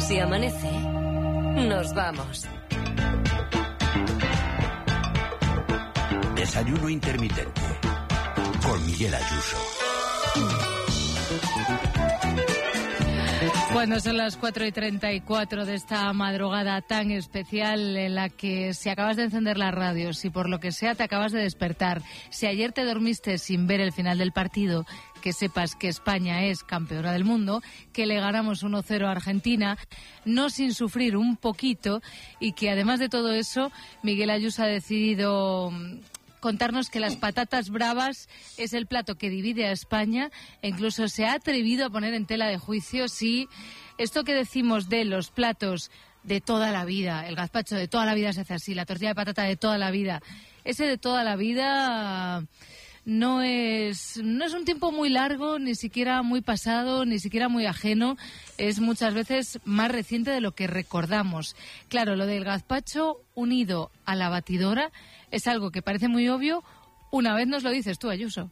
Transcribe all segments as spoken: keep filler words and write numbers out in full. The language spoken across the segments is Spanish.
Si amanece, nos vamos. Desayuno intermitente con Miguel Ayuso. Bueno, son las cuatro y treinta y cuatro de esta madrugada tan especial en la que si acabas de encender la radio, si por lo que sea te acabas de despertar, si ayer te dormiste sin ver el final del partido, que sepas que España es campeona del mundo, que le ganamos uno cero a Argentina, no sin sufrir un poquito, y que además de todo eso, Miguel Ayuso ha decidido contarnos que las patatas bravas es el plato que divide a España e incluso se ha atrevido a poner en tela de juicio si esto que decimos de los platos de toda la vida, el gazpacho de toda la vida se hace así, la tortilla de patata de toda la vida, ese de toda la vida no es, no es un tiempo muy largo, ni siquiera muy pasado, ni siquiera muy ajeno, es muchas veces más reciente de lo que recordamos. Claro, lo del gazpacho unido a la batidora es algo que parece muy obvio, una vez nos lo dices tú, Ayuso.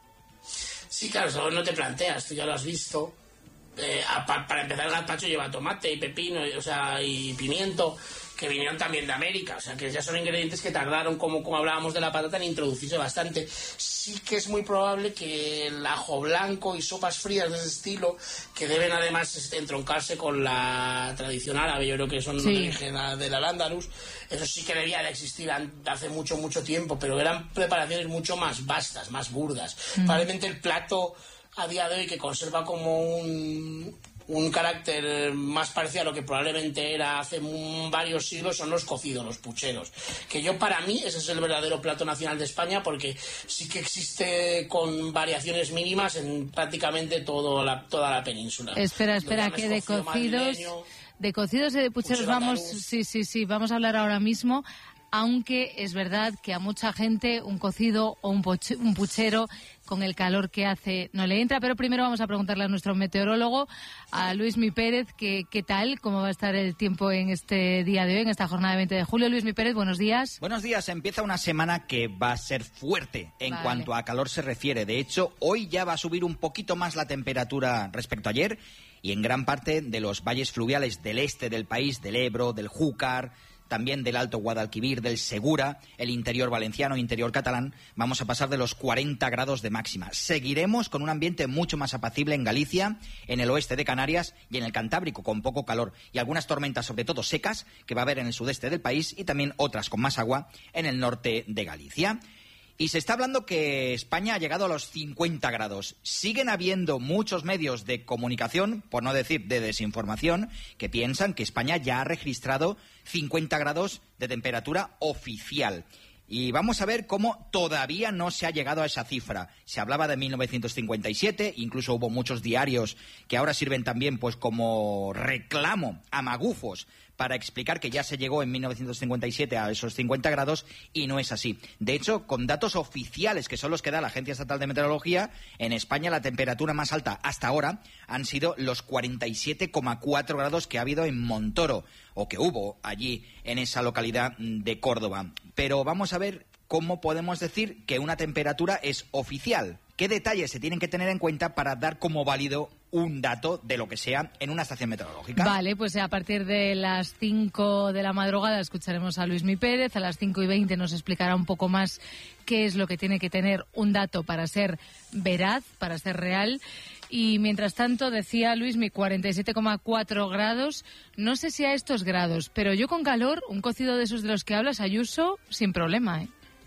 Sí, claro, eso no te planteas, tú ya lo has visto. Eh, a, para empezar, el gazpacho lleva tomate y pepino, y, o sea, y pimiento, que vinieron también de América, o sea, que ya son ingredientes que tardaron, como, como hablábamos de la patata, en introducirse bastante. Sí que es muy probable que el ajo blanco y sopas frías de ese estilo, que deben además entroncarse con la tradición árabe, yo creo que son sí. de origen del Al-Ándalus, eso sí que debía de existir hace mucho, mucho tiempo, pero eran preparaciones mucho más vastas, más burdas. Mm. Probablemente el plato a día de hoy que conserva como un, un carácter más parecido a lo que probablemente era hace un, varios siglos son los cocidos, los pucheros, que yo para mí ese es el verdadero plato nacional de España, porque sí que existe con variaciones mínimas en prácticamente todo la, toda la península. Espera, espera, que de cocidos, de cocidos y de pucheros vamos, sí, sí, sí, vamos a hablar ahora mismo. Aunque es verdad que a mucha gente un cocido o un, poche, un puchero con el calor que hace no le entra, pero primero vamos a preguntarle a nuestro meteorólogo, a Luismi Pérez, que qué tal, cómo va a estar el tiempo en este día de hoy, en esta jornada de veinte de julio. Luismi Pérez, buenos días. Buenos días, empieza una semana que va a ser fuerte en vale. cuanto a calor se refiere. De hecho, hoy ya va a subir un poquito más la temperatura respecto a ayer y en gran parte de los valles fluviales del este del país, del Ebro, del Júcar, también del Alto Guadalquivir, del Segura, el interior valenciano, interior catalán, vamos a pasar de los cuarenta grados de máxima. Seguiremos con un ambiente mucho más apacible en Galicia, en el oeste de Canarias y en el Cantábrico, con poco calor y algunas tormentas, sobre todo secas, que va a haber en el sudeste del país y también otras con más agua en el norte de Galicia. Y se está hablando que España ha llegado a los cincuenta grados. Siguen habiendo muchos medios de comunicación, por no decir de desinformación, que piensan que España ya ha registrado cincuenta grados de temperatura oficial. Y vamos a ver cómo todavía no se ha llegado a esa cifra. Se hablaba de mil novecientos cincuenta y siete, incluso hubo muchos diarios que ahora sirven también pues como reclamo a magufos para explicar que ya se llegó en mil novecientos cincuenta y siete a esos cincuenta grados y no es así. De hecho, con datos oficiales que son los que da la Agencia Estatal de Meteorología, en España la temperatura más alta hasta ahora han sido los cuarenta y siete coma cuatro grados que ha habido en Montoro o que hubo allí en esa localidad de Córdoba. Pero vamos a ver cómo podemos decir que una temperatura es oficial. ¿Qué detalles se tienen que tener en cuenta para dar como válido un dato de lo que sea en una estación meteorológica? Vale, pues a partir de las cinco de la madrugada escucharemos a Luismi Pérez, a las cinco y veinte nos explicará un poco más qué es lo que tiene que tener un dato para ser veraz, para ser real. Y mientras tanto, decía Luismi, cuarenta y siete coma cuatro grados, no sé si a estos grados, pero yo con calor, un cocido de esos de los que hablas, Ayuso, sin problema, ¿eh?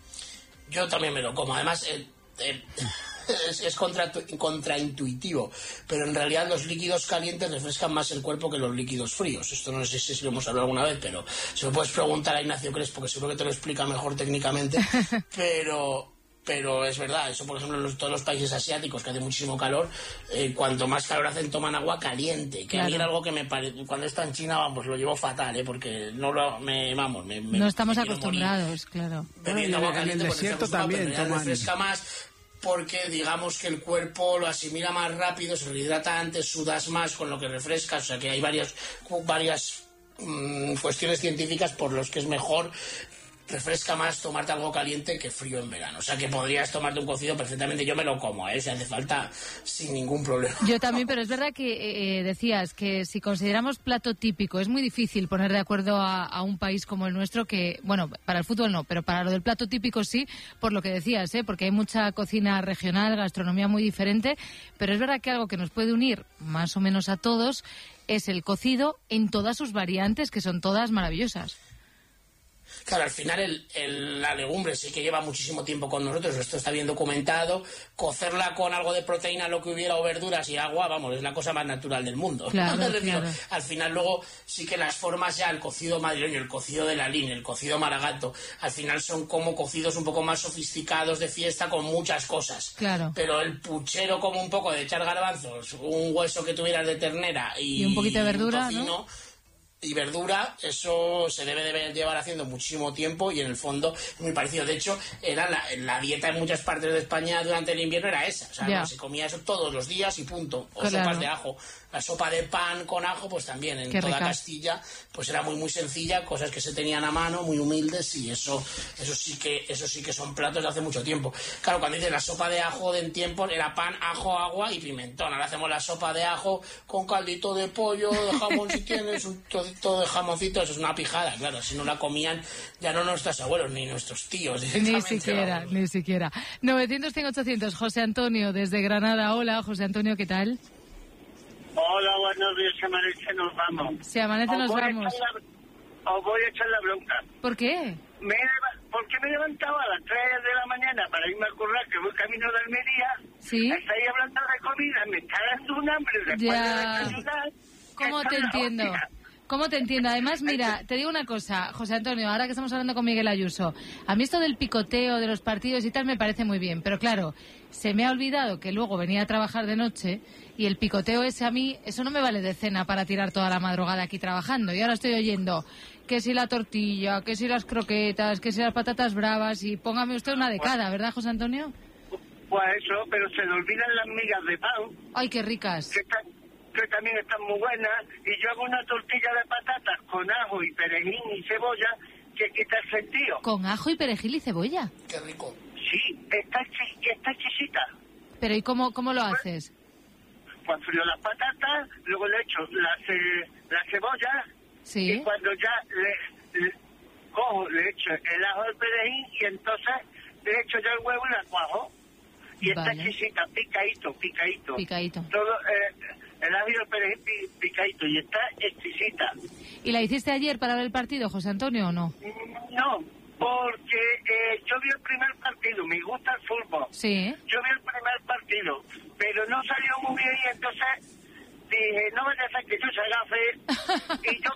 Yo también me lo como, además... Eh, eh... Es, es contra, contraintuitivo, pero en realidad los líquidos calientes refrescan más el cuerpo que los líquidos fríos. Esto no sé si lo hemos hablado alguna vez, pero se lo puedes preguntar a Ignacio Crespo, que seguro que te lo explica mejor técnicamente, pero... Pero es verdad, eso por ejemplo en los, todos los países asiáticos que hace muchísimo calor, eh, cuanto más calor hacen toman agua caliente, que claro. A mí era algo que me parece, cuando está en China, vamos, lo llevo fatal, ¿eh? Porque no lo, me, vamos, me, no estamos me acostumbrados, morir. Claro. Bebiendo agua caliente, en el desierto también toman... refresca más, porque digamos que el cuerpo lo asimila más rápido, se rehidrata antes, sudas más con lo que refrescas, o sea que hay varias, varias mmm, cuestiones científicas por los que es mejor refresca más tomarte algo caliente que frío en verano. O sea que podrías tomarte un cocido perfectamente, yo me lo como, ¿eh? Si hace falta, sin ningún problema. Yo también, pero es verdad que eh, decías que si consideramos plato típico, es muy difícil poner de acuerdo a, a un país como el nuestro, que, bueno, para el fútbol no, pero para lo del plato típico sí, por lo que decías, ¿eh? Porque hay mucha cocina regional, gastronomía muy diferente, pero es verdad que algo que nos puede unir más o menos a todos es el cocido en todas sus variantes, que son todas maravillosas. Claro, al final el, el, la legumbre sí que lleva muchísimo tiempo con nosotros, esto está bien documentado. Cocerla con algo de proteína, lo que hubiera, o verduras y agua, vamos, es la cosa más natural del mundo. Claro, es decir, claro. Al final luego sí que las formas ya, el cocido madrileño, el cocido de la línea, el cocido maragato, al final son como cocidos un poco más sofisticados de fiesta con muchas cosas. Claro. Pero el puchero, como un poco de echar garbanzos, un hueso que tuvieras de ternera y, y un poquito de verdura, tocino, ¿no? Y verdura, eso se debe de llevar haciendo muchísimo tiempo y en el fondo es muy parecido. De hecho, era la, la dieta en muchas partes de España durante el invierno era esa. O sea, no, se comía eso todos los días y punto. O claro. Sopas de ajo. La sopa de pan con ajo, pues también en Qué toda rica. Castilla, pues era muy muy sencilla, cosas que se tenían a mano, muy humildes, y eso eso sí que eso sí que son platos de hace mucho tiempo. Claro, cuando dices la sopa de ajo de en tiempos era pan, ajo, agua y pimentón. Ahora hacemos la sopa de ajo con caldito de pollo, de jamón si tienes, un trocito de jamoncito, eso es una pijada, claro, si no la comían ya no nuestros abuelos ni nuestros tíos. Ni siquiera, vamos. ni siquiera. novecientos, cien, ochocientos, José Antonio desde Granada. Hola, José Antonio, ¿qué tal? Hola, buenos días, se amanece, nos vamos. Se amanece, Os nos voy a vamos. echar la- Os voy a echar la bronca. ¿Por qué? Me he leva- ¿Por qué me he levantado a las tres de la mañana para irme a currar, que voy camino de Almería? Sí. Estáis hablando de comida, me está dando un hambre después Ya. de desayunar. ¿Cómo Esto te es la entiendo? hostia. ¿Cómo te entiendo? Además, mira, te digo una cosa, José Antonio, ahora que estamos hablando con Miguel Ayuso, a mí esto del picoteo de los partidos y tal me parece muy bien, pero claro, se me ha olvidado que luego venía a trabajar de noche y el picoteo ese a mí, eso no me vale de cena para tirar toda la madrugada aquí trabajando. Y ahora estoy oyendo que si la tortilla, que si las croquetas, que si las patatas bravas, y póngame usted una de cada, ¿verdad, José Antonio? Pues eso, pero se le olvidan las migas de pan, Ay, qué ricas. que, están- que también están muy buenas, y yo hago una tortilla de patatas con ajo y perejil y cebolla que quita el sentido. Con ajo y perejil y cebolla. Qué rico. Sí, está, chi- está exquisita. Pero ¿y cómo, cómo lo haces? Pues frío las patatas, luego le echo la, ce- la cebolla, Sí. y cuando ya le, le cojo, le echo el ajo del perejil, y entonces le echo ya el huevo y la cuajo. Y está Vale. exquisita, picadito, picadito. Picadito. Todo, eh, el ajo y el perejil pi- picadito, y está exquisita. ¿Y la hiciste ayer para ver el partido, José Antonio, o no? No, porque eh, yo vi el primer partido, me gusta el fútbol. Sí, ¿eh? Yo vi el primer partido, pero no salió muy bien, y entonces dije, no vaya a ser que yo se agafe, y yo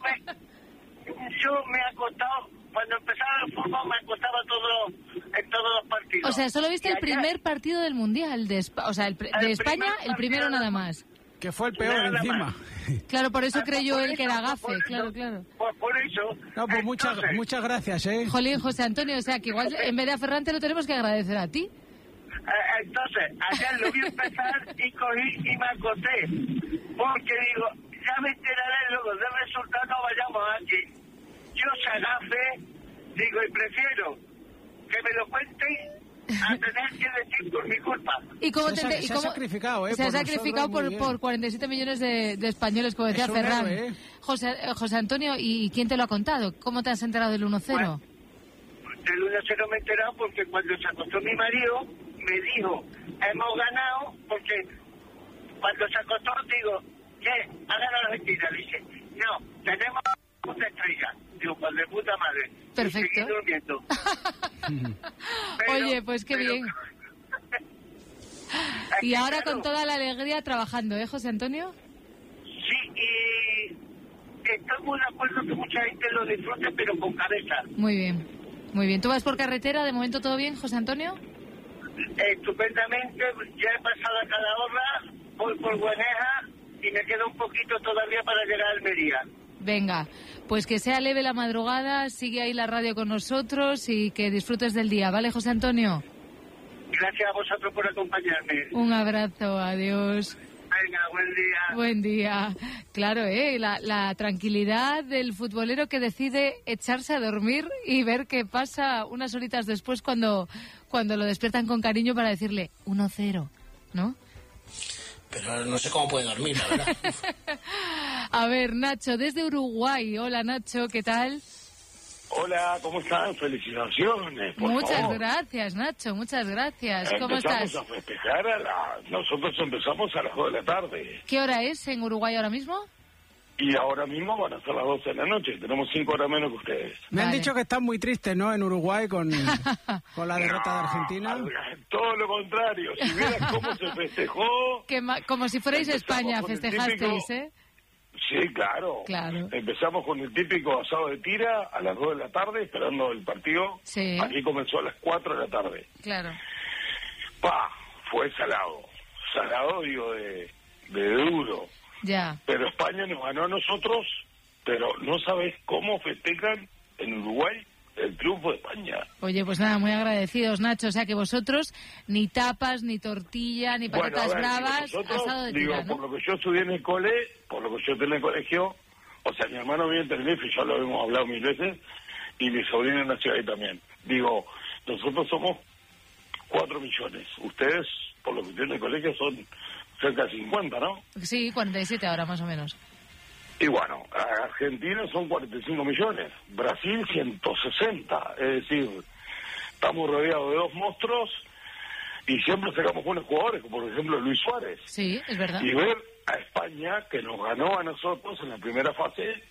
me yo me he acostado, cuando empezaba el fútbol me acostaba todo, en todos los partidos. O sea, solo viste Y el ayer, primer partido del Mundial, de, Espa- o sea, el pre- El de España, primer el primero partido nada del- más. Que fue el peor Nada encima. más. Claro, por eso Ah, creyó por él que era eso, gafe, por eso. claro, claro. Pues por eso. No, pues muchas, Entonces, muchas gracias, ¿eh? Jolín, José Antonio, o sea, que igual en vez de a Ferrante lo tenemos que agradecer a ti. eh, entonces, ayer lo vi empezar y cogí y me acosté. Porque digo, ya me enteraré luego del resultado, no vayamos aquí. Yo se agafe, digo, y prefiero que me lo cuenten a tener que decir por mi culpa. ¿Y cómo Se ha- te, y se ha cómo- sacrificado, ¿eh? Se ha por sacrificado nosotros, por, muy bien. por cuarenta y siete millones de, de españoles, como decía Es un Ferran. héroe, ¿eh? José, eh, José Antonio, ¿y quién te lo ha contado? ¿Cómo te has enterado del uno cero? Del uno cero me he enterado porque cuando se acostó mi marido, me dijo, hemos ganado, porque cuando se acostó, digo, ¿qué? ¿Ha ganado la Argentina? Dice, no, tenemos una estrella. Digo, pues de puta madre. Perfecto. Y seguí durmiendo. Pero- Oye, pues qué pero- bien. Es Y que, ahora claro, con toda la alegría trabajando, ¿eh, José Antonio? Sí, y estoy muy de acuerdo que mucha gente lo disfrute, pero con cabeza. Muy bien, muy bien. ¿Tú vas por carretera? ¿De momento todo bien, José Antonio? Estupendamente, ya he pasado a Calahorra, voy por Bueneja y me queda un poquito todavía para llegar a Almería. Venga, pues que sea leve la madrugada, sigue ahí la radio con nosotros y que disfrutes del día, ¿vale, José Antonio? Gracias a vosotros por acompañarme. Un abrazo, adiós. Venga, buen día. Buen día. Claro, ¿eh? La, la tranquilidad del futbolero que decide echarse a dormir y ver qué pasa unas horitas después cuando, cuando lo despiertan con cariño para decirle uno cero, ¿no? Pero no sé cómo puede dormir, la verdad. A ver, Nacho, desde Uruguay. Hola, Nacho, ¿qué tal? Hola, ¿cómo están? Felicitaciones, por Muchas favor. gracias, Nacho, muchas gracias. ¿Cómo Empezamos estás? a festejar a la... Nosotros empezamos a las dos de la tarde. ¿Qué hora es en Uruguay ahora mismo? Y ahora mismo van a ser las doce de la noche. Tenemos cinco horas menos que ustedes. Me han Vale. dicho que están muy tristes, ¿no? En Uruguay con, con la derrota de Argentina. No, todo lo contrario. Si vieras cómo se festejó... Que ma- como si fuerais Empezamos España, con el festejasteis, típico- ¿eh? Sí, claro. Claro. Empezamos con el típico asado de tira a las dos de la tarde, esperando el partido. Sí. Aquí comenzó a las cuatro de la tarde. Claro. Pa, fue salado. Salado, digo, de, de duro. Ya. Pero España nos ganó a nosotros, pero no sabes cómo festejan en Uruguay el triunfo de España. Oye, pues nada, muy agradecidos, Nacho. O sea que vosotros ni tapas, ni tortilla, ni Bueno, patatas a ver, digo, bravas, nosotros, asado de digo, tira, ¿no? por lo que yo estudié en el cole, por lo que yo estudié en el colegio, o sea, mi hermano vive en Tenerife, ya lo hemos hablado mil veces, y mi sobrino nació ahí también. Digo, nosotros somos cuatro millones. Ustedes, por lo que estudié en el colegio, son cerca de cincuenta, ¿no? Sí, cuarenta y siete ahora, más o menos. Y bueno, Argentina son cuarenta y cinco millones, Brasil ciento sesenta, es decir, estamos rodeados de dos monstruos y siempre sacamos buenos jugadores, como por ejemplo Luis Suárez. Sí, es verdad. Y ver a España, que nos ganó a nosotros en la primera fase,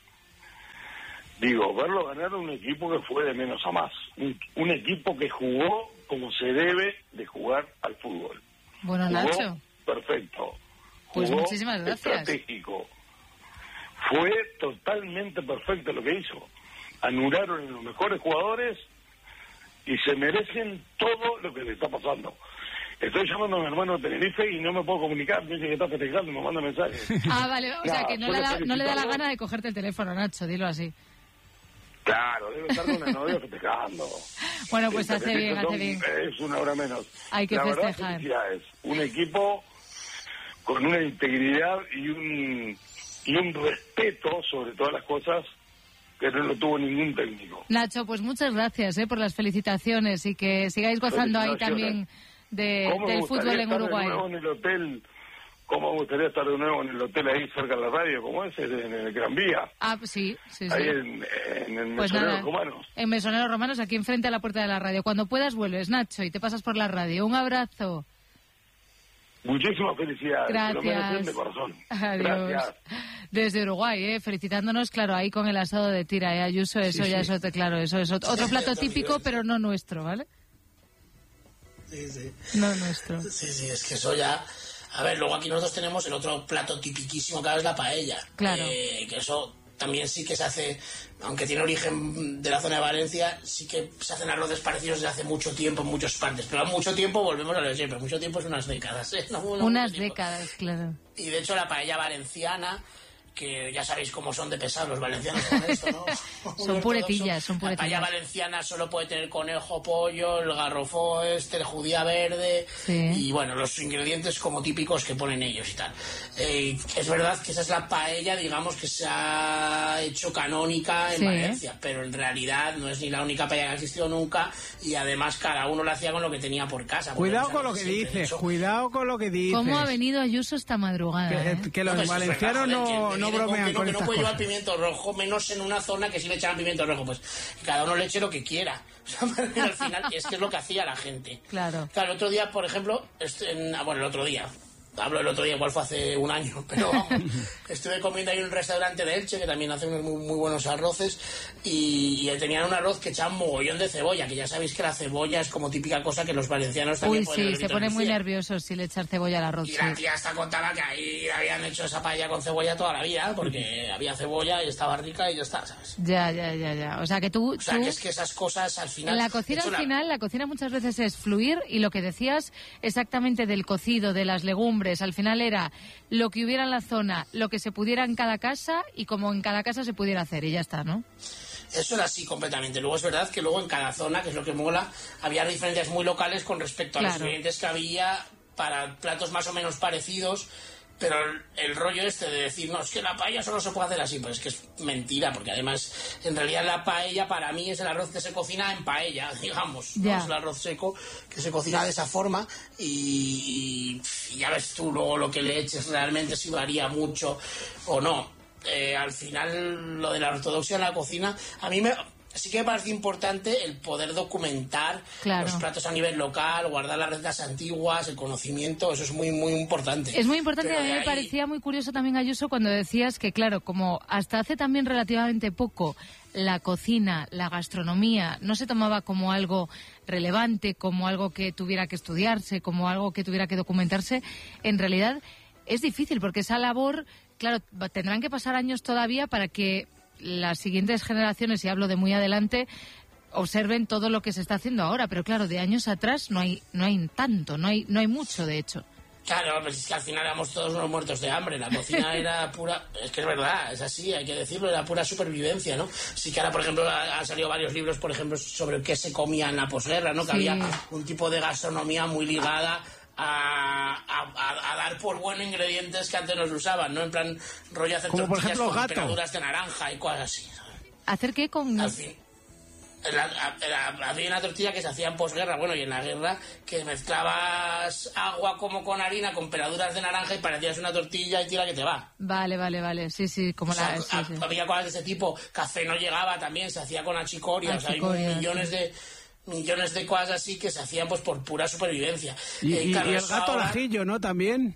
digo, verlo ganar a un equipo que fue de menos a más, un, un equipo que jugó como se debe de jugar al fútbol. Bueno, Jugó Nacho, perfecto. Pues Jugó muchísimas gracias. Estratégico. Fue totalmente perfecto lo que hizo. Anularon a los mejores jugadores y se merecen todo lo que le está pasando. Estoy llamando a mi hermano de Tenerife y no me puedo comunicar. Me dice que está festejando, me manda mensajes. Ah, vale, o sea Nada, que no solo le, da, no le da la felicitarlo. gana de cogerte el teléfono, Nacho, dilo así. Claro, debe estar con una novia festejando. Bueno, pues Sí, hace bien, son- hace bien. Es una hora menos. Hay que La verdad, festejar. felicidades. Un equipo con una integridad y un y un respeto sobre todas las cosas que no lo tuvo ningún técnico. Nacho, pues muchas gracias eh, por las felicitaciones y que sigáis gozando ahí también de, ¿Cómo me del gustaría fútbol en estar Uruguay. de nuevo en el hotel? ¿Cómo me gustaría estar de nuevo en el hotel ahí cerca de la radio? ¿Cómo es? En el Gran Vía. Ah, sí, sí, sí. Ahí en, en el Pues Mesonero nada, Romanos. en Mesoneros Romanos, aquí enfrente a la puerta de la radio. Cuando puedas vuelves, Nacho, y te pasas por la radio. Un abrazo. Muchísimas felicidades. Te lo merecen Gracias. de corazón. Adiós. Gracias. Desde Uruguay, ¿eh? Felicitándonos, claro, ahí con el asado de tira, ¿eh? Ayuso, eso Sí, ya sí. es otro, claro, eso es otro, otro plato típico, pero no nuestro, ¿vale? Sí, sí. No nuestro. Sí, sí, es que eso ya... A ver, luego aquí nosotros tenemos el otro plato tipiquísimo que ahora es la paella. Claro. Eh, que eso también sí que se hace, aunque tiene origen de la zona de Valencia, sí que se hacen arroces parecidos desde hace mucho tiempo en muchas partes. Pero a mucho tiempo, volvemos a lo de siempre, mucho tiempo es unas décadas, ¿eh? No, no Unas mucho tiempo. décadas, claro. Y de hecho la paella valenciana, que ya sabéis cómo son de pesados los valencianos con esto, ¿no? Son puretillas, son La paella puretillas. valenciana solo puede tener conejo, pollo, el garrofó este, el judía verde, Sí. y bueno, los ingredientes como típicos que ponen ellos y tal. Eh, es verdad que esa es la paella, digamos, que se ha hecho canónica en Sí. Valencia, pero en realidad no es ni la única paella que ha existido nunca, y además cada uno lo hacía con lo que tenía por casa. porque, Cuidado o sea, con lo que siempre he dices, dicho- cuidado con lo que dices. ¿Cómo ha venido Ayuso esta madrugada? Que, eh? que los No, pues, valencianos es verdad, no, joder, que no me viene bromean que no, con que no estas puede llevar cosas. pimiento rojo, menos en una zona que sí le echaban pimiento rojo. Pues que cada uno le eche lo que quiera. O sea, al final es que es lo que hacía la gente. Claro. Claro, el otro día, por ejemplo, este, en- ah, bueno, el otro día, hablo del otro día, igual fue hace un año, pero vamos, estuve comiendo ahí en un restaurante de Elche que también hace unos muy, muy buenos arroces y, y tenían un arroz que echaban mogollón de cebolla, que ya sabéis que la cebolla es como típica cosa que los valencianos también Uy, ponen sí, el se grito pone en muy cielo. nervioso si le echar cebolla al arroz. Y Sí. la tía hasta contaba que ahí habían hecho esa paella con cebolla toda la vida, porque había cebolla y estaba rica y ya está, ¿sabes? Ya, ya, ya, ya. O sea que tú... O sea, tú- que es que esas cosas al final... En la de cocina hecho, al la- final, la cocina muchas veces es fluir y lo que decías exactamente del cocido, de las legumbres, al final era lo que hubiera en la zona, lo que se pudiera en cada casa y como en cada casa se pudiera hacer y ya está, ¿no? Eso era así completamente. Luego es verdad que luego en cada zona, que es lo que mola, había diferencias muy locales con respecto a los Claro. ingredientes que había para platos más o menos parecidos, Pero el, el rollo este de decir, no, es que la paella solo se puede hacer así, pues es que es mentira, porque además, en realidad la paella para mí es el arroz que se cocina en paella, digamos, ¿no? Es el arroz seco que se cocina de esa forma y, y ya ves tú luego lo que le eches realmente si varía mucho o no. Eh, al final, lo de la ortodoxia en la cocina, a mí me... Sí que me parece importante el poder documentar claro. los platos a nivel local, guardar las recetas antiguas, el conocimiento, eso es muy muy importante. Es muy importante, Pero a mí me ahí... parecía muy curioso también, Ayuso, cuando decías que, claro, como hasta hace también relativamente poco la cocina, la gastronomía, no se tomaba como algo relevante, como algo que tuviera que estudiarse, como algo que tuviera que documentarse, en realidad es difícil, porque esa labor, claro, tendrán que pasar años todavía para que las siguientes generaciones, y hablo de muy adelante, observen todo lo que se está haciendo ahora, pero claro, de años atrás no hay no hay tanto, no hay no hay mucho, de hecho. Claro, pues es que al final éramos todos unos muertos de hambre, la cocina era pura, es que es verdad, es así, hay que decirlo, era pura supervivencia, ¿no? Sí que ahora, por ejemplo, han salido varios libros, por ejemplo, sobre qué se comía en la posguerra, ¿no? Que sí. Había un tipo de gastronomía muy ligada A, a, a dar por bueno ingredientes que antes no se usaban, ¿no? En plan, rollo hacer como tortillas por ejemplo, con gato. peladuras de naranja y cosas así. ¿Hacer qué con...? Al fin, la, la, había una tortilla que se hacía en posguerra, bueno, y en la guerra, que mezclabas agua como con harina, con peladuras de naranja y parecías una tortilla y tira que te va. Vale, vale, vale, sí, sí, como o sea, la... Sí, a, sí. Había cosas de ese tipo, café no llegaba también, se hacía con achicoria, achicoria o sea, hay millones sí. de... millones de cosas así que se hacían pues por pura supervivencia. Y, eh, y, claro, y el gato al ajillo, ¿no? También.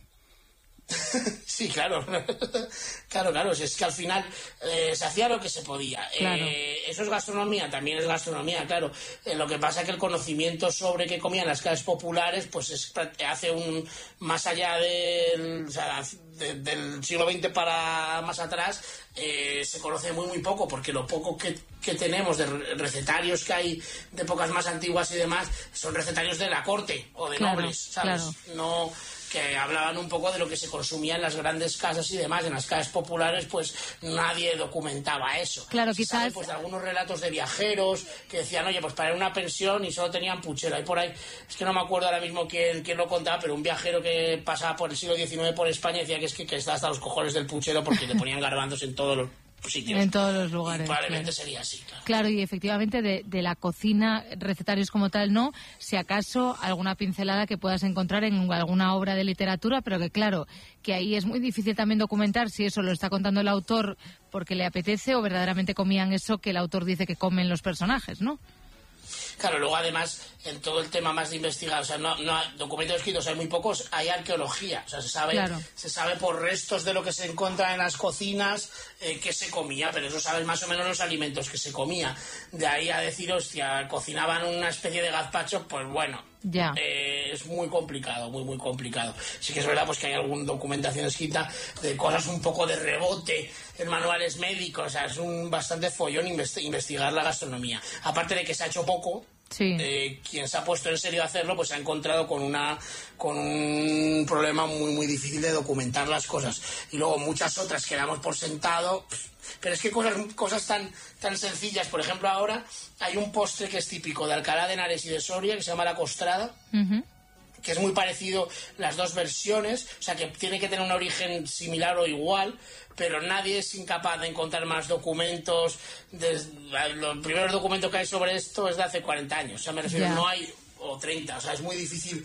Sí, claro. Claro, claro. Si es que al final eh, se hacía lo que se podía. Claro. Eh, eso es gastronomía, también es gastronomía, claro. Eh, lo que pasa es que el conocimiento sobre qué comían las clases populares, pues es, hace un más allá del, o sea, de, del siglo veinte para más atrás, eh, se conoce muy muy poco, porque lo poco que, que tenemos de recetarios que hay de épocas más antiguas y demás son recetarios de la corte o de claro, nobles, ¿sabes? Claro. No, que hablaban un poco de lo que se consumía en las grandes casas y demás. En las casas populares, pues nadie documentaba eso. Claro, se quizás... sabe, pues, de algunos relatos de viajeros que decían, oye, pues para ir a una pensión y solo tenían puchero. Y por ahí, es que no me acuerdo ahora mismo quién, quién lo contaba, pero un viajero que pasaba por el siglo diecinueve por España decía que es que, que está hasta los cojones del puchero porque le ponían garbanzos en todos los sitios. En todos los lugares. Y probablemente claro. sería así, claro. Claro, y efectivamente de, de la cocina, recetarios como tal, no. Si acaso alguna pincelada que puedas encontrar en alguna obra de literatura, pero que claro, que ahí es muy difícil también documentar si eso lo está contando el autor porque le apetece o verdaderamente comían eso que el autor dice que comen los personajes, ¿no? Claro, luego además, en todo el tema más de investigar, o sea, no, no documentos escritos hay muy pocos, hay arqueología, o sea, se sabe, claro. se sabe por restos de lo que se encuentra en las cocinas eh, que se comía, pero eso sabes más o menos los alimentos que se comía. De ahí a decir, hostia, cocinaban una especie de gazpacho, pues bueno, ya. Eh, es muy complicado, muy, muy complicado. Sí que es verdad pues que hay alguna documentación escrita de cosas un poco de rebote en manuales médicos, o sea, es un bastante follón investi- investigar la gastronomía. Aparte de que se ha hecho poco, sí. eh, quien se ha puesto en serio a hacerlo, pues se ha encontrado con una con un problema muy, muy difícil de documentar las cosas. Y luego muchas otras que damos por sentado... Pero es que cosas, cosas tan, tan sencillas, por ejemplo, ahora hay un postre que es típico de Alcalá de Henares y de Soria, que se llama la costrada, uh-huh. que es muy parecido las dos versiones, o sea que tiene que tener un origen similar o igual, pero nadie es incapaz de encontrar más documentos. Desde, los primeros documentos que hay sobre esto es de hace cuarenta años, o sea, me refiero, yeah. no hay... o treinta, o sea, es muy difícil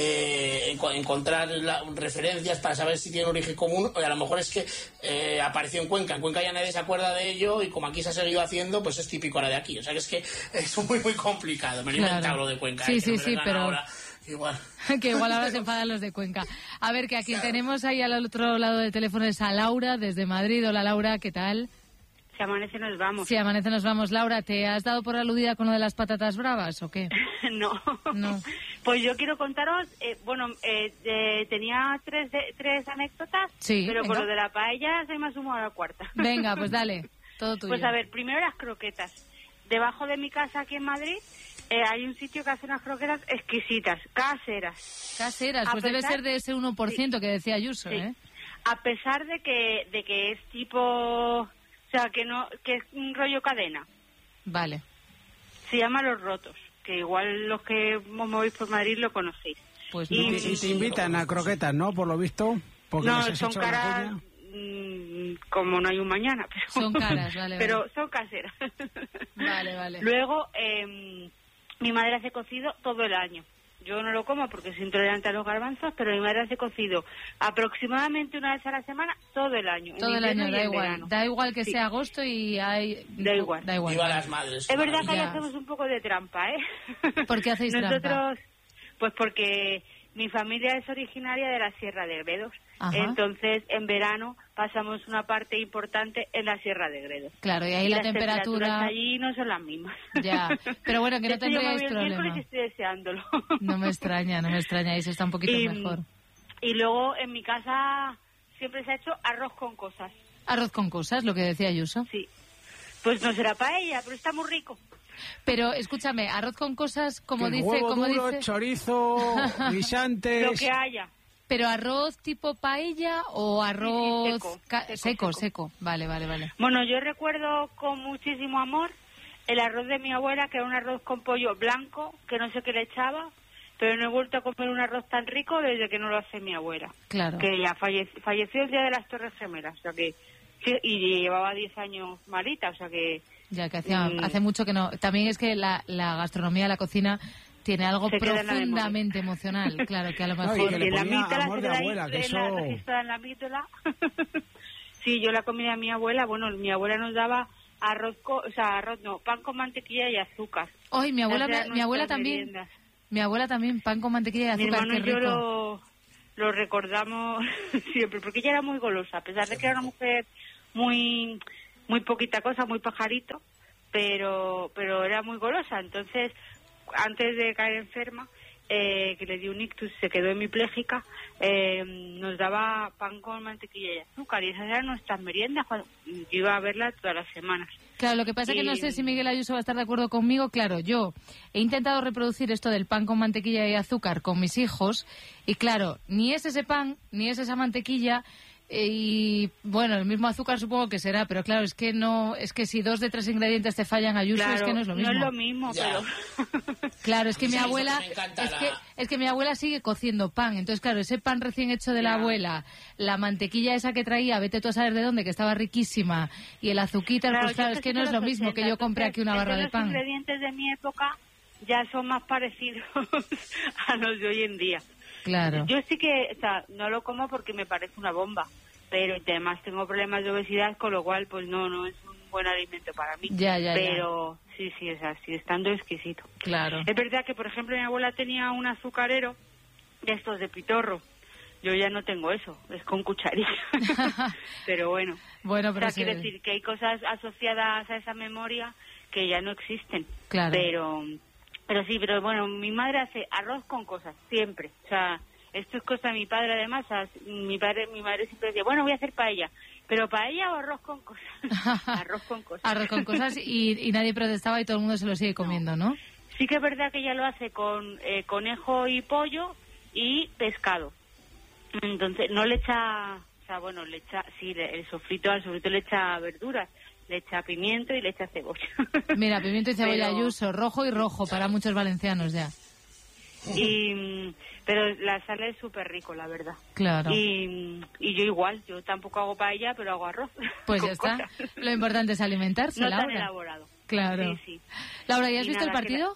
eh, encontrar la, referencias para saber si tiene origen común, o a lo mejor es que eh, apareció en Cuenca, en Cuenca ya nadie se acuerda de ello y como aquí se ha seguido haciendo, pues es típico ahora de aquí, o sea que es que es muy muy complicado, me lo he claro. inventado lo de Cuenca, sí, eh, sí, no sí, pero ahora, igual. que igual ahora se enfadan los de Cuenca. A ver, que aquí claro. tenemos ahí al otro lado del teléfono es a Laura desde Madrid. Hola Laura, ¿qué tal? Si amanece nos vamos. Si amanece nos vamos. Laura, ¿te has dado por aludida con lo de las patatas bravas o qué? no. No. Pues yo quiero contaros, eh, bueno, eh, eh, tenía tres de, tres anécdotas, sí, pero venga. con lo de la paella se me ha sumado a la cuarta. Venga, pues dale, todo tuyo. Pues a ver, primero las croquetas. Debajo de mi casa aquí en Madrid eh, hay un sitio que hace unas croquetas exquisitas, caseras. Caseras, a pues pesar, debe ser de ese uno por ciento sí, que decía Ayuso, sí. ¿eh? A pesar de que, de que es tipo... O sea, que no que es un rollo cadena. Vale. Se llama Los Rotos, que igual los que os movéis por Madrid lo conocéis. Pues y, y te invitan a croquetas, ¿no? Por lo visto. Porque no, les has son echado la caras cuña. mm, como no hay un mañana. Pero, Son caras, vale, Pero vale. son caseras. Vale, vale. Luego, eh, mi madre hace cocido todo el año. Yo no lo como porque soy intolerante a los garbanzos, pero mi madre hace cocido aproximadamente una vez a la semana todo el año. Todo el año, da igual. Da igual que Sí. sea agosto y hay... Da igual. Da igual. Viva las madres. Es verdad que ahí Ya. hacemos un poco de trampa, ¿eh? ¿Por qué hacéis Nosotros, trampa? pues porque mi familia es originaria de la Sierra de Gredos. Ajá. Entonces, en verano pasamos una parte importante en la Sierra de Gredos. Claro, y ahí y la las temperatura... temperaturas allí no son las mismas. Ya, pero bueno, que De no hecho, yo me tendríais voy el problema. miércoles y estoy deseándolo. No me extraña, no me extraña, eso está un poquito Y- mejor. Y luego en mi casa siempre se ha hecho arroz con cosas. Arroz con cosas, lo que decía Ayuso. Sí. Pues no será paella, pero está muy rico. Pero escúchame, arroz con cosas, como Que el dice, huevo como duro, dice, chorizo, guisantes... Lo que haya. pero arroz tipo paella o arroz seco, ca- seco, seco, seco. seco. Vale, vale, vale. Bueno, yo recuerdo con muchísimo amor el arroz de mi abuela, que era un arroz con pollo blanco, que no sé qué le echaba, pero no he vuelto a comer un arroz tan rico desde que no lo hace mi abuela. Claro. Que ya falle- falleció el día de las Torres Gemelas, o sea que sí, y llevaba diez años malita, o sea que Ya que hacía, Mm. hace mucho que no. También es que la, la gastronomía, la cocina tiene algo Se queda en la profundamente emocional, claro, que a lo No, y mejor... que le en la ponía mítola amor se de queda ahí, abuela, que en la- eso- registrada en la mítola. Sí, yo la comida de mi abuela, bueno, mi abuela nos daba arroz, co- o sea, arroz no, pan con mantequilla y azúcar. Ay, mi abuela, Esas eran mi abuela nuestras también, meriendas. mi abuela también, pan con mantequilla y Mi azúcar, hermano qué y yo rico. lo, lo recordamos siempre, porque ella era muy golosa, a pesar de que era una mujer muy muy poquita cosa, muy pajarito, pero pero era muy golosa. Entonces, antes de caer enferma, eh, que le dio un ictus, se quedó hemipléjica, eh, nos daba pan con mantequilla y azúcar, y esas eran nuestras meriendas cuando yo iba a verla todas las semanas. Claro, lo que pasa es que no Y- sé si Miguel Ayuso va a estar de acuerdo conmigo. Claro, yo he intentado reproducir esto del pan con mantequilla y azúcar con mis hijos y claro, ni es ese pan, ni es esa mantequilla eh, y bueno, el mismo azúcar supongo que será, pero claro, es que no, es que si dos de tres ingredientes te fallan, Ayuso, Claro, es que no es lo mismo. No es lo mismo, Ya. pero... Claro, es que mi Sí, eso abuela, me encanta es la- que, es que mi abuela sigue cociendo pan, entonces claro, ese pan recién hecho de la Ya. abuela, la mantequilla esa que traía, vete tú a saber de dónde, que estaba riquísima, y el azuquita, pues yo claro, es que no soy es de lo los mismo que ochenta, yo compré aquí una barra de entonces pan. Los ingredientes de mi época ya son más parecidos a los de hoy en día. Claro. Yo sí que, o sea, no lo como porque me parece una bomba, pero además tengo problemas de obesidad, con lo cual pues no, no es un buen alimento para mí. Ya, ya, ya. Pero sí, sí, es así, estando exquisito. Claro. Es verdad que, por ejemplo, mi abuela tenía un azucarero de estos de pitorro. Yo ya no tengo eso, es con cucharilla. Pero bueno. Bueno, O pero sea, quiero sí. decir que hay cosas asociadas a esa memoria que ya no existen. Claro. Pero, pero sí, pero bueno, mi madre hace arroz con cosas, siempre. O sea, esto es cosa de mi padre además. O sea, mi padre, mi madre siempre decía, bueno, voy a hacer paella. Pero paella o arroz con cosas. Arroz con cosas. Arroz con cosas y, y nadie protestaba y todo el mundo se lo sigue comiendo, ¿no? Sí que es verdad que ella lo hace con eh, conejo y pollo y pescado. Entonces, no le echa, o sea, bueno, le echa, sí, le- el sofrito, al sofrito le echa verduras, le echa pimiento y le echa cebolla. Mira, pimiento y cebolla Pero- Ayuso, rojo y rojo para muchos valencianos ya. Y, mm, pero la sal es súper rico, la verdad. Claro. Y, y yo igual, yo tampoco hago paella, pero hago arroz. Pues con ya está. cosas. Lo importante es alimentarse, No tan Laura. elaborado. Claro. Sí, sí. Laura, ¿ya has Y visto el nada, que partido?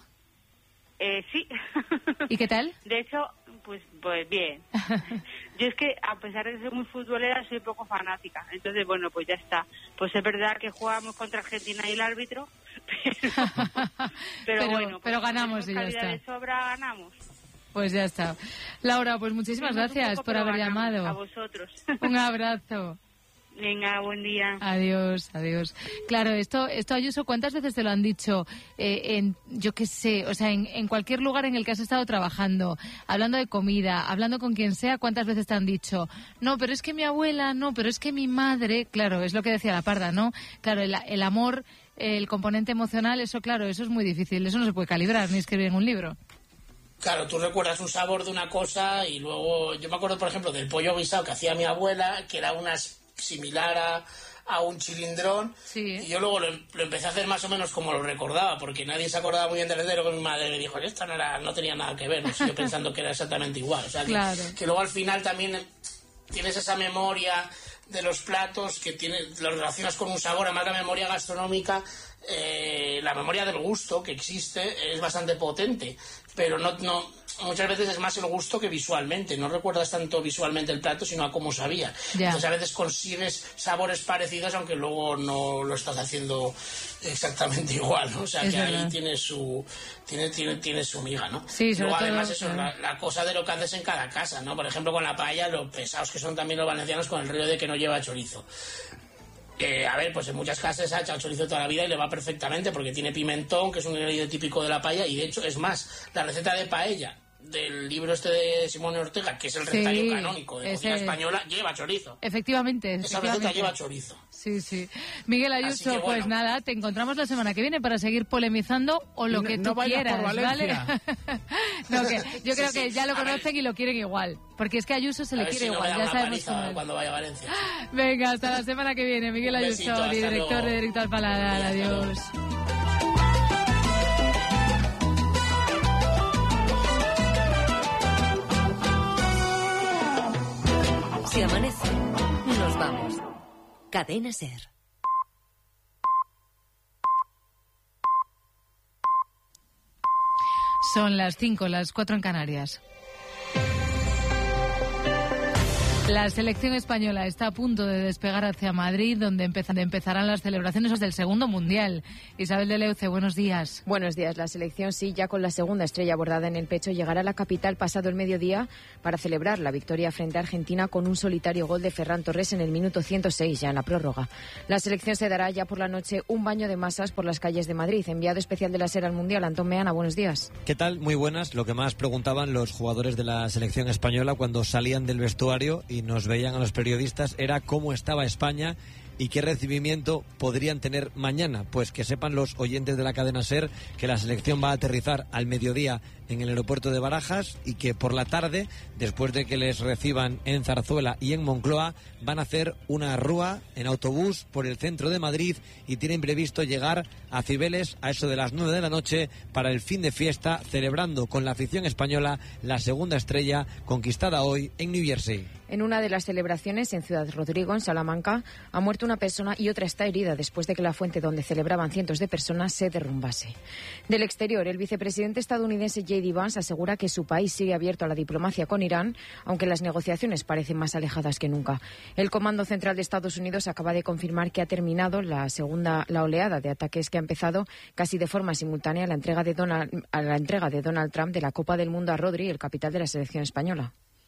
Eh, sí. ¿Y qué tal? De hecho, pues, pues bien. Yo es que, a pesar de ser muy futbolera, soy poco fanática. Entonces, bueno, pues ya está. Pues es verdad que jugamos contra Argentina y el árbitro, pero, pero, Pero- bueno. pues pero ganamos con y ya calidad está. de sobra ganamos. Pues ya está. Laura, pues muchísimas Sufrimos un gracias poco, por pero haber ganamos. A llamado. vosotros. Un abrazo. Venga, buen día. Adiós, adiós. Claro, esto, esto Ayuso, ¿cuántas veces te lo han dicho? Eh, en, yo qué sé, o sea, en, en cualquier lugar en el que has estado trabajando, hablando de comida, hablando con quien sea, ¿cuántas veces te han dicho? No, pero es que mi abuela, no, pero es que mi madre, claro, es lo que decía la Parda, ¿no? Claro, el, el amor, el componente emocional, eso, claro, eso es muy difícil, eso no se puede calibrar ni escribir en un libro. Claro, tú recuerdas un sabor de una cosa y luego... Yo me acuerdo, por ejemplo, del pollo guisado que hacía mi abuela, que era una similar a, a un chilindrón. Sí. Y yo luego lo, lo empecé a hacer más o menos como lo recordaba, porque nadie se acordaba muy bien del heredero, que mi madre me dijo, esto no, era, no tenía nada que ver, no sé, yo pensando que era exactamente igual. O sea, que, Claro. que luego al final también... tienes esa memoria de los platos, que tiene, los relacionas con un sabor, además la memoria gastronómica, eh, la memoria del gusto que existe es bastante potente, pero no, no muchas veces es más el gusto que visualmente, no recuerdas tanto visualmente el plato sino a cómo sabía. Ya. Entonces a veces consigues sabores parecidos aunque luego no lo estás haciendo exactamente igual, ¿no? O sea, es que verdad. Ahí tiene su tiene, tiene, tiene su miga, ¿no? Sí, sobre luego todo, además eso, sí. la, la cosa de lo que haces en cada casa, ¿no? Por ejemplo con la paella, lo pesados que son también los valencianos con el rollo de que no lleva chorizo. Eh, a ver, pues en muchas casas se ha echado chorizo toda la vida y le va perfectamente porque tiene pimentón, que es un ingrediente típico de la paella, y de hecho es más, la receta de paella del libro este de Simón Ortega, que es el recetario sí, canónico de cocina española, lleva chorizo. Efectivamente, esa efectivamente. receta lleva chorizo. Sí, sí. Miguel Ayuso, bueno. Pues nada, te encontramos la semana que viene para seguir polemizando o lo no, que tú no quieras, por ¿vale? No, que yo creo sí, que sí. ya lo A conocen ver. y lo quieren igual, porque es que a Ayuso se a le ver quiere si no igual, me da ya una sabemos cómo es. cuando vaya a Valencia. Venga, hasta la semana que viene. Miguel Ayuso, besito, director luego. de Directo al Paladar. Adiós. Si amanece, nos vamos. Cadena SER. Son las cinco, las cuatro en Canarias. La selección española está a punto de despegar hacia Madrid, donde empezarán las celebraciones del segundo Mundial. Isabel de Leuce, buenos días. Buenos días. La selección, sí, ya con la segunda estrella bordada en el pecho, llegará a la capital pasado el mediodía para celebrar la victoria frente a Argentina con un solitario gol de Ferran Torres en el minuto ciento seis, ya en la prórroga. La selección se dará ya por la noche un baño de masas por las calles de Madrid. Enviado especial de la SER al Mundial, Antón Meana, buenos días. ¿Qué tal? Muy buenas. Lo que más preguntaban los jugadores de la selección española cuando salían del vestuario y nos veían a los periodistas era cómo estaba España y qué recibimiento podrían tener mañana. Pues que sepan los oyentes de la cadena SER que la selección va a aterrizar al mediodía en el aeropuerto de Barajas y que por la tarde, después de que les reciban en Zarzuela y en Moncloa, van a hacer una rúa en autobús por el centro de Madrid y tienen previsto llegar a Cibeles a eso de las nueve de la noche para el fin de fiesta, celebrando con la afición española la segunda estrella conquistada hoy en New Jersey. En una de las celebraciones en Ciudad Rodrigo, en Salamanca, ha muerto una persona y otra está herida después de que la fuente donde celebraban cientos de personas se derrumbase. Del exterior, el vicepresidente estadounidense J D Vance asegura que su país sigue abierto a la diplomacia con Irán, aunque las negociaciones parecen más alejadas que nunca. El Comando Central de Estados Unidos acaba de confirmar que ha terminado la segunda la oleada de ataques que ha empezado casi de forma simultánea a la entrega de Donald, a la entrega de Donald Trump de la Copa del Mundo a Rodri, el capital de la selección española.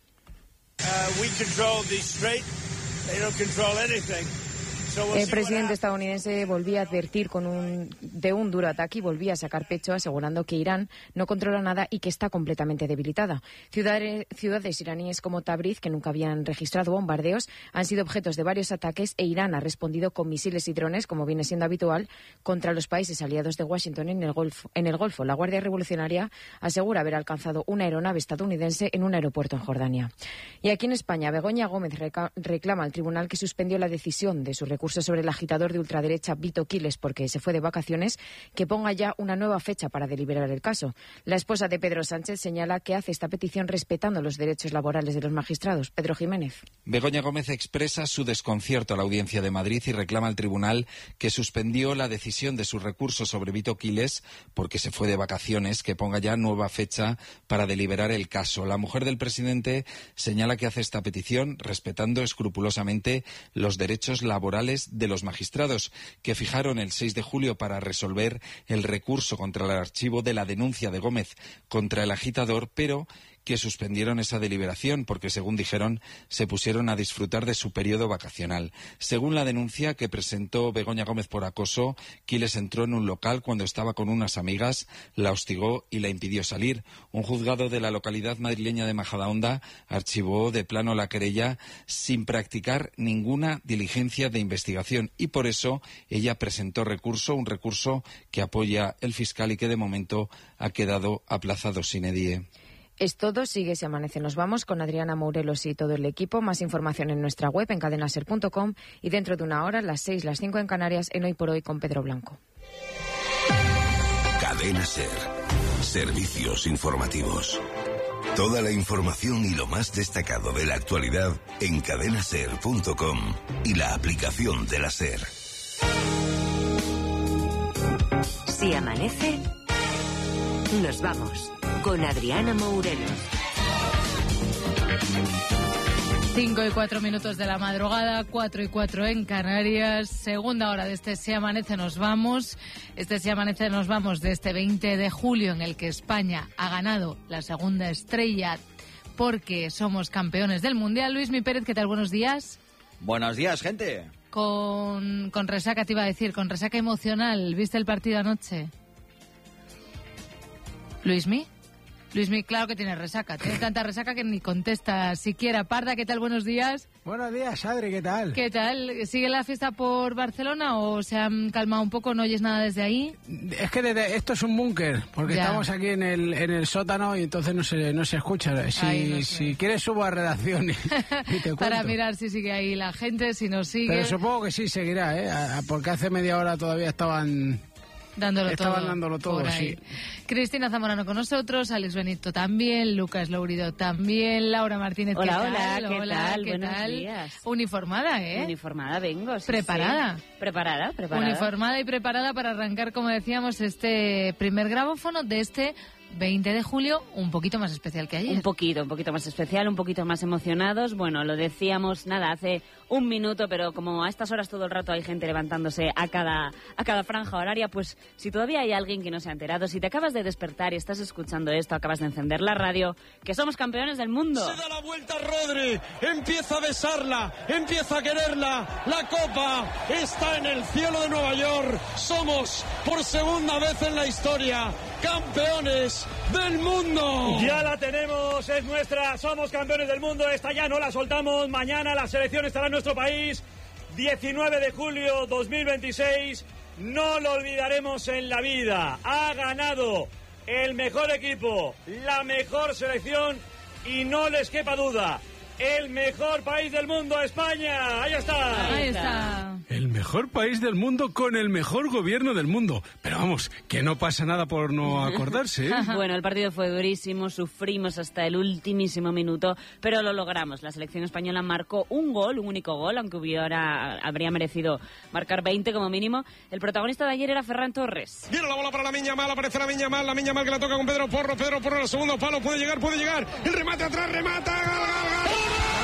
Uh, we control the strait. They don't control anything. El presidente estadounidense volvía a advertir con un, de un duro ataque y volvía a sacar pecho asegurando que Irán no controla nada y que está completamente debilitada. Ciudades, ciudades iraníes como Tabriz, que nunca habían registrado bombardeos, han sido objetos de varios ataques e Irán ha respondido con misiles y drones, como viene siendo habitual, contra los países aliados de Washington en el Golfo. En el Golfo. La Guardia Revolucionaria asegura haber alcanzado una aeronave estadounidense en un aeropuerto en Jordania. Y aquí en España, Begoña Gómez reca- reclama al tribunal que suspendió la decisión de su recurso sobre el agitador de ultraderecha Vito Quiles porque se fue de vacaciones, que ponga ya una nueva fecha para deliberar el caso. La esposa de Pedro Sánchez señala que hace esta petición respetando los derechos laborales de los magistrados. Pedro Jiménez. Begoña Gómez expresa su desconcierto a la Audiencia de Madrid y reclama al tribunal que suspendió la decisión de su recurso sobre Vito Quiles porque se fue de vacaciones, que ponga ya nueva fecha para deliberar el caso. La mujer del presidente señala que hace esta petición respetando escrupulosamente los derechos laborales de los magistrados, que fijaron el seis de julio para resolver el recurso contra el archivo de la denuncia de Gómez contra el agitador, pero que suspendieron esa deliberación porque, según dijeron, se pusieron a disfrutar de su periodo vacacional. Según la denuncia que presentó Begoña Gómez por acoso, Quiles entró en un local cuando estaba con unas amigas, la hostigó y la impidió salir. Un juzgado de la localidad madrileña de Majadahonda archivó de plano la querella sin practicar ninguna diligencia de investigación y por eso ella presentó recurso, un recurso que apoya el fiscal y que de momento ha quedado aplazado sine die. Es todo, sigue Si Amanece. Nos vamos con Adriana Mourelos y todo el equipo. Más información en nuestra web, en cadenaser punto com, y dentro de una hora, las seis, las cinco en Canarias, en Hoy por Hoy con Pedro Blanco. Cadena SER. Servicios informativos. Toda la información y lo más destacado de la actualidad en cadena ser punto com y la aplicación de la SER. Si amanece, nos vamos con Adriana Mourelos. Cinco y cuatro minutos de la madrugada, cuatro y cuatro en Canarias. Segunda hora de este Si Amanece Nos Vamos. Este Si Amanece Nos Vamos de este veinte de julio, en el que España ha ganado la segunda estrella porque somos campeones del Mundial. Luismi Pérez, ¿qué tal? Buenos días. Buenos días, gente. Con, con resaca, te iba a decir, con resaca emocional. ¿Viste el partido anoche? ¿Luismi? Luismi, claro que tiene resaca. Tiene tanta resaca que ni contesta siquiera. Parda, ¿qué tal? Buenos días. Buenos días, Adri, ¿qué tal? ¿Qué tal? ¿Sigue la fiesta por Barcelona o se han calmado un poco? ¿No oyes nada desde ahí? Es que desde, esto es un búnker, porque Ya. estamos aquí en el, en el sótano y entonces no se, no se escucha. Si, Ay, no sé. si quieres subo a redacción y, y te Para cuento. mirar si sigue ahí la gente, si no sigue. Pero supongo que sí seguirá, ¿eh? A- a- Porque hace media hora todavía estaban... Dándolo Estaban todo. dándolo todo, por ahí. sí. Cristina Zamorano con nosotros, Alex Benito también, Lucas Lourido también, Laura Martínez, Hola, ¿qué hola, tal? ¿qué tal? ¿qué Buenos tal? días. Uniformada, ¿eh? Uniformada vengo, sí, ¿Preparada? sí. Preparada, preparada. Uniformada y preparada para arrancar, como decíamos, este primer grabófono de este veinte de julio, un poquito más especial que ayer. Un poquito, un poquito más especial, un poquito más emocionados. Bueno, lo decíamos, nada, hace un minuto, pero como a estas horas todo el rato hay gente levantándose a cada, a cada franja horaria, pues si todavía hay alguien que no se ha enterado, si te acabas de despertar y estás escuchando esto, acabas de encender la radio, que somos campeones del mundo. Se da la vuelta Rodri, empieza a besarla, empieza a quererla, la copa está en el cielo de Nueva York, somos por segunda vez en la historia campeones del mundo. Ya la tenemos, es nuestra, somos campeones del mundo, esta ya no la soltamos, mañana la selección estará en nuestro país, diecinueve de julio dos mil veintiséis, no lo olvidaremos en la vida, ha ganado el mejor equipo, la mejor selección y no les quepa duda, el mejor país del mundo, España, ahí está. Ahí está. El mejor país del mundo con el mejor gobierno del mundo. Pero vamos, que no pasa nada por no acordarse, ¿eh? Bueno, el partido fue durísimo, sufrimos hasta el ultimísimo minuto, pero lo logramos. La selección española marcó un gol, un único gol, aunque hubiera, habría merecido marcar veinte como mínimo. El protagonista de ayer era Ferran Torres. Viene la bola para la Miña Mal, aparece la Miña Mal, la Miña Mal que la toca con Pedro Porro, Pedro Porro en el segundo palo, puede llegar, puede llegar, el remate atrás, remata, gol, gol, gol.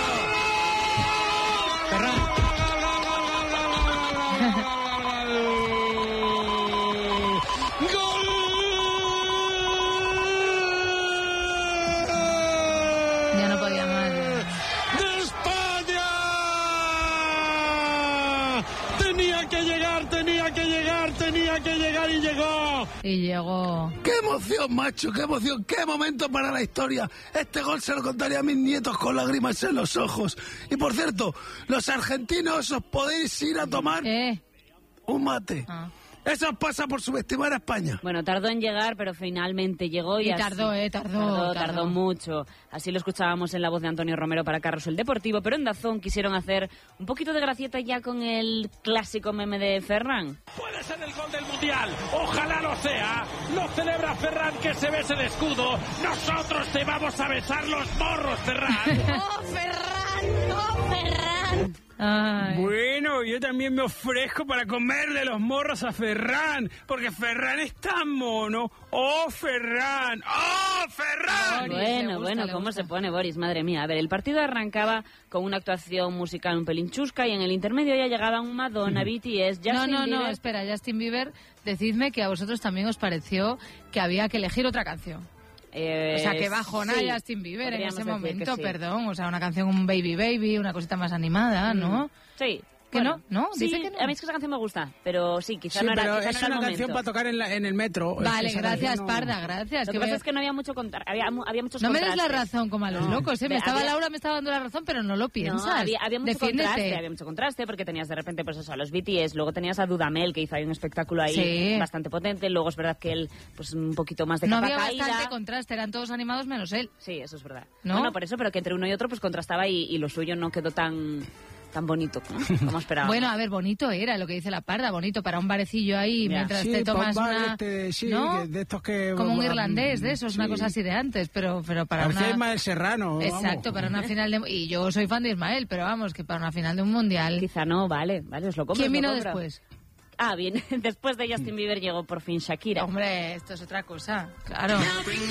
Ya no podía más. ¡De España! Tenía que llegar, tenía que llegar, tenía que llegar y llegó. Y llegó. ¡Qué emoción, macho! ¡Qué emoción! ¡Qué momento para la historia! Este gol se lo contaré a mis nietos con lágrimas en los ojos. Y por cierto, los argentinos os podéis ir a tomar un mate. Ah. Eso os pasa por subestimar a España. Bueno, tardó en llegar, pero finalmente llegó y, Y así- tardó, eh, tardó, tardó. tardó. Tardó mucho. Así lo escuchábamos en la voz de Antonio Romero para Carrusel Deportivo, pero en Dazón quisieron hacer un poquito de gracieta ya con el clásico meme de Ferran. Puede ser el gol del Mundial, ojalá lo sea. Lo celebra Ferran, que se bese el escudo. Nosotros te vamos a besar los morros, Ferran. ¡Oh, Ferran! ¡Oh, Ferran! Bueno, yo también me ofrezco para comerle los morros a Ferran, porque Ferran es tan mono. ¡Oh, Ferran! ¡Oh, Ferran! Bueno, bueno, ¿cómo se pone Boris? Madre mía. A ver, el partido arrancaba con una actuación musical un pelín chusca y en el intermedio ya llegaban Madonna, B T S, Justin no, no, no, Bieber. espera, Justin Bieber, decidme que a vosotros también os pareció que había que elegir otra canción. Eh, O sea, que bajona sí, Justin Bieber en podríamos ese decir que momento, sí. perdón. O sea, una canción, un Baby Baby, una cosita más animada, ¿no? Sí. ¿Que Bueno, no? ¿No? Sí, Dice que no. a mí es que esa canción me gusta, pero sí, quizá Sí, no era, pero quizá es no era una el canción momento. para tocar en, la- en el metro. Vale, Esa gracias, canción no- Parda, gracias. Lo que, que pasa me- es que no había mucho contra había, mu- había muchos No me des la contrastes. razón como a los No. locos, ¿eh? Me Ve, estaba había- Laura, me estaba dando la razón, pero no lo piensas. No, había, había mucho Defiéndete. contraste, había mucho contraste porque tenías de repente pues eso, a los B T S, luego tenías a Dudamel que hizo ahí un espectáculo ahí Sí. bastante potente, luego es verdad que él pues un poquito más de No capa había caída. bastante contraste, eran todos animados menos él. Sí, eso es verdad. ¿No? Bueno, por eso, pero que entre uno y otro pues contrastaba y, y lo suyo no quedó tan tan bonito, ¿no? Como esperábamos. Bueno, a ver, bonito era lo que dice la Parda, bonito para un barecillo ahí Ya. mientras Sí, te pa' un tomas bar una... este, sí, ¿no? que de estos que... Como un bueno, irlandés de esos, sí. una cosa así de antes, pero, pero para Parecía una... Ismael Serrano. vamos. Exacto, para una final de... Y yo soy fan de Ismael, pero vamos, que para una final de un mundial... Quizá no, vale, vale, os lo compro. ¿Quién os lo vino compro. después? Ah, bien, después de Justin Bieber llegó por fin Shakira. Hombre, esto es otra cosa, claro.